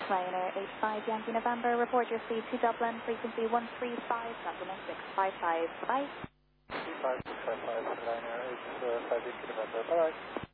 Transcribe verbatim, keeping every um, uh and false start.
Ryanair eight five Yankee November, report your speed to Dublin, frequency one three five, supplement six five five. Bye-bye. three five six five five, Ryanair eight five Yankee November. Bye-bye.